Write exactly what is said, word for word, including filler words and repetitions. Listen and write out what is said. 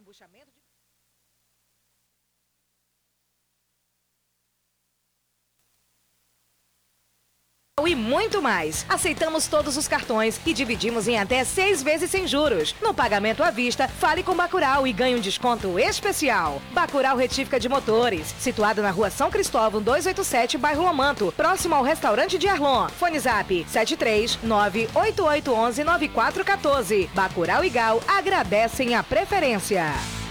embuchamento de... E muito mais. Aceitamos todos os cartões e dividimos em até seis vezes sem juros. No pagamento à vista, fale com Bacurau e ganhe um desconto especial. Bacurau Retífica de Motores, situado na rua São Cristóvão duzentos e oitenta e sete, bairro Amanto, próximo ao restaurante de Arlon. Fone Zap sete três nove oito oito um um nove quatro um quatro. Bacurau e Gal agradecem a preferência.